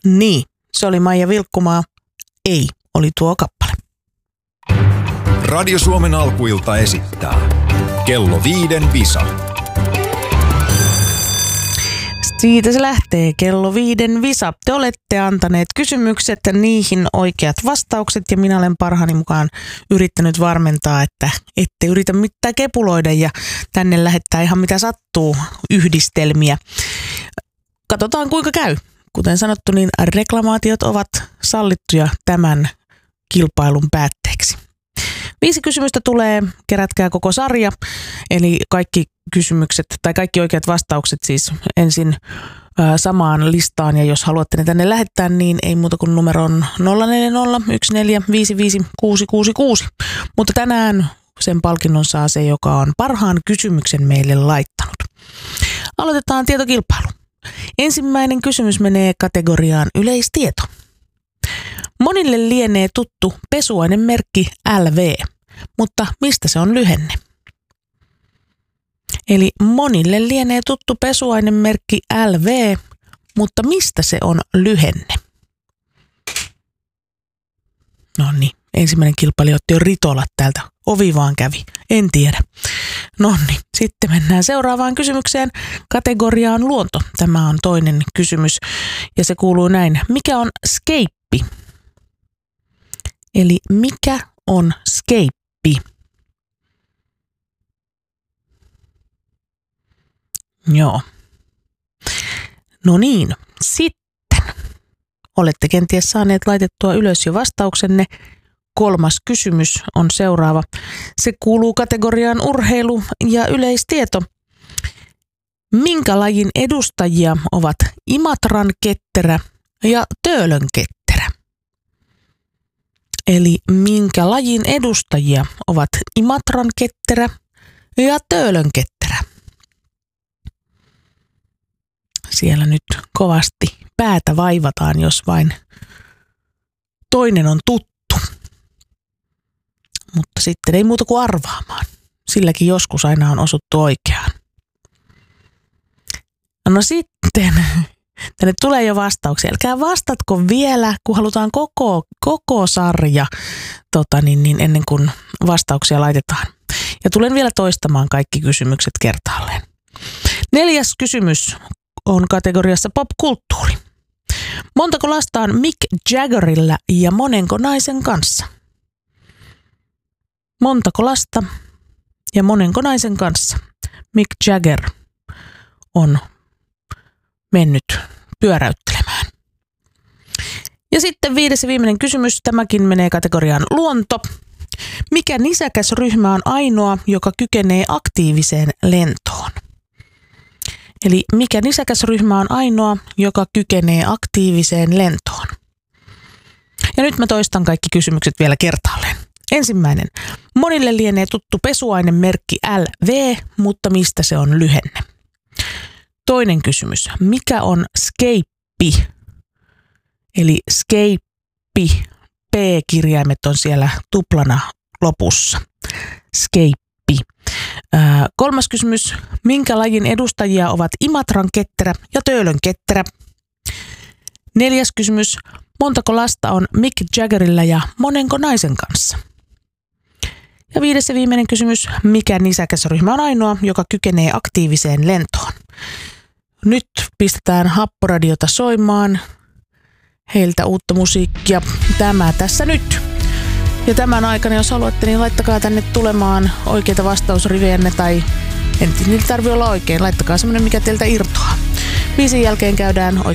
Niin, se oli Maija Vilkkumaa. Ei, oli tuo kappale. Radio Suomen alkuilta esittää Kello 5 Visa. Siitä se lähtee, Kello 5 Visa. Te olette antaneet kysymykset ja niihin oikeat vastaukset ja minä olen parhaani mukaan yrittänyt varmentaa, että ette yritä mitään kepuloida ja tänne lähettää ihan mitä sattuu yhdistelmiä. Katsotaan kuinka käy. Kuten sanottu, niin reklamaatiot ovat sallittuja tämän kilpailun päätteeksi. 5 kysymystä tulee, kerätkää koko sarja, eli kaikki kysymykset tai kaikki oikeat vastaukset siis ensin samaan listaan, ja jos haluatte ne tänne lähettää, niin ei muuta kuin numeron 0401455666. Mutta tänään sen palkinnon saa se, joka on parhaan kysymyksen meille laittanut. Aloitetaan tietokilpailu. Ensimmäinen kysymys menee kategoriaan yleistieto. Monille lienee tuttu pesuainemerkki LV, mutta mistä se on lyhenne? Eli monille lienee tuttu pesuainemerkki LV, mutta mistä se on lyhenne? No niin, ensimmäinen kilpailija otti jo ritolat täältä. Ovi vaan kävi. En tiedä. No niin, sitten mennään seuraavaan kysymykseen. Kategoriaan luonto. Tämä on toinen kysymys ja se kuuluu näin. Mikä on skeippi? Eli mikä on skeippi? Joo. No niin, sitten olette kenties saaneet laitettua ylös jo vastauksenne. 3. kysymys on seuraava. Se kuuluu kategoriaan urheilu ja yleistieto. Minkä lajin edustajia ovat Imatran ketterä ja Töölön ketterä? Eli minkä lajin edustajia ovat Imatran ketterä ja Töölön ketterä? Siellä nyt kovasti päätä vaivataan, jos vain toinen on tuttu. Mutta sitten ei muuta kuin arvaamaan. Silläkin joskus aina on osuttu oikeaan. No sitten, tänne tulee jo vastauksia. Älkää vastatko vielä, kun halutaan koko sarja ennen kuin vastauksia laitetaan. Ja tulen vielä toistamaan kaikki kysymykset kertaalleen. 4. kysymys on kategoriassa popkulttuuri. Montako lasta on Mick Jaggerilla ja monenko naisen kanssa? Montako lasta ja monenko naisen kanssa Mick Jagger on mennyt pyöräyttelemään? Ja sitten 5. ja viimeinen kysymys, tämäkin menee kategoriaan luonto. Mikä nisäkäsryhmä on ainoa, joka kykenee aktiiviseen lentoon? Eli mikä nisäkäsryhmä on ainoa, joka kykenee aktiiviseen lentoon? Ja nyt mä toistan kaikki kysymykset vielä kertaalleen. Ensimmäinen. Monille lienee tuttu pesuainemerkki LV, mutta mistä se on lyhenne? Toinen kysymys. Mikä on skeippi? Eli skeippi. P-kirjaimet on siellä tuplana lopussa. Skeippi. 3. kysymys. Minkä lajin edustajia ovat Imatran ketterä ja Töölön ketterä? 4. kysymys. Montako lasta on Mick Jaggerilla ja monenko naisen kanssa? Ja 5. ja viimeinen kysymys. Mikä nisäkäsryhmä on ainoa, joka kykenee aktiiviseen lentoon? Nyt pistetään Happoradiota soimaan. Heiltä uutta musiikkia. Tämä tässä nyt. Ja tämän aikana, jos haluatte, niin laittakaa tänne tulemaan oikeita vastausrivejänne tai niitä tarvitse olla oikein. Laittakaa semmoinen, mikä teiltä irtoaa. 5 jälkeen käydään oikein